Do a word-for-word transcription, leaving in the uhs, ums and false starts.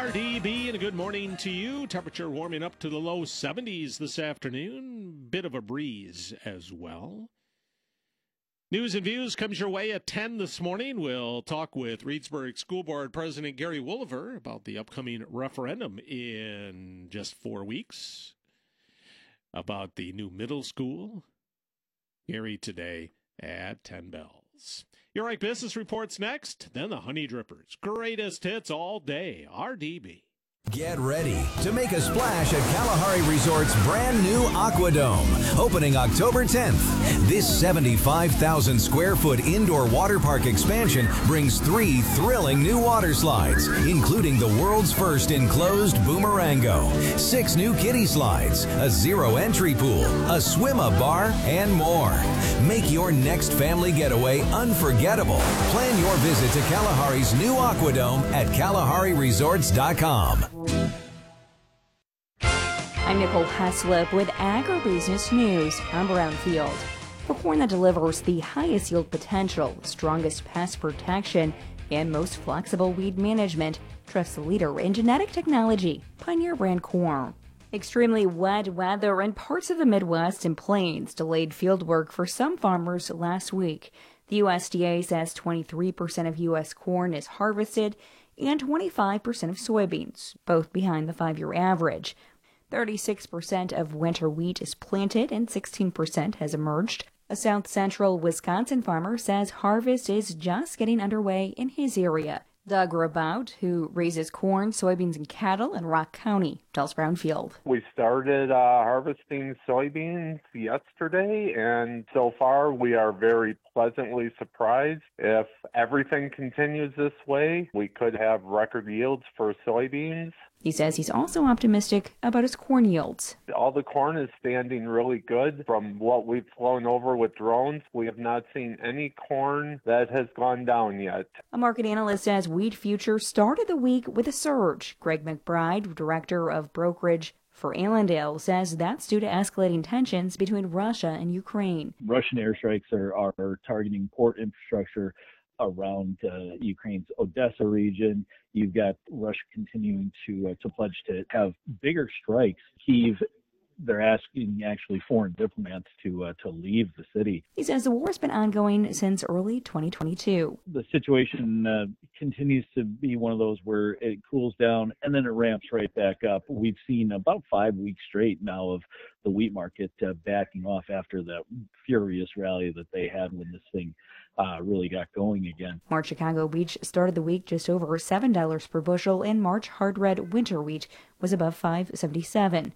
R D B and a good morning to you. Temperature warming up to the low seventies this afternoon. Bit of a breeze as well. News and Views comes your way at ten this morning. We'll talk with Reedsburg School Board President Gary Wooliver about the upcoming referendum in just four weeks. About the new middle school. Gary today at ten bells. Your Right Business Report's next, then the Honey Drippers. Greatest hits all day, R D B. Get ready to make a splash at Kalahari Resort's brand new Aquadome, opening October tenth. This seventy-five thousand square foot indoor water park expansion brings three thrilling new water slides, including the world's first enclosed Boomerango, six new kiddie slides, a zero entry pool, a swim-up bar, and more. Make your next family getaway unforgettable. Plan your visit to Kalahari's new Aquadome at Kalahari Resorts dot com. I'm Nicole Heslop with Agribusiness News. I'm Brownfield. For corn that delivers the highest yield potential, strongest pest protection, and most flexible weed management, trust the leader in genetic technology, Pioneer Brand Corn. Extremely wet weather in parts of the Midwest and Plains delayed field work for some farmers last week. The U S D A says twenty-three percent of U S corn is harvested and twenty-five percent of soybeans, both behind the five-year average. thirty-six percent of winter wheat is planted and sixteen percent has emerged. A south central Wisconsin farmer says harvest is just getting underway in his area. Doug Rabout, who raises corn, soybeans, and cattle in Rock County, tells Brownfield. We started uh, harvesting soybeans yesterday, and so far we are very pleasantly surprised. If everything continues this way, we could have record yields for soybeans. He says he's also optimistic about his corn yields. All the corn is standing really good. From what we've flown over with drones, we have not seen any corn that has gone down yet. A market analyst says wheat futures started the week with a surge. Greg McBride, director of brokerage for Allendale, says that's due to escalating tensions between Russia and Ukraine. Russian airstrikes are, are targeting port infrastructure around uh, Ukraine's Odessa region. You've got Russia continuing to uh, to pledge to have bigger strikes. Kyiv, they're asking actually foreign diplomats to uh, to leave the city. He says the war has been ongoing since early twenty twenty-two. The situation uh, continues to be one of those where it cools down and then it ramps right back up. We've seen about five weeks straight now of the wheat market uh, backing off after that furious rally that they had when this thing Uh, really got going again. March Chicago wheat started the week just over seven dollars per bushel, and March hard red winter wheat was above five seventy-seven.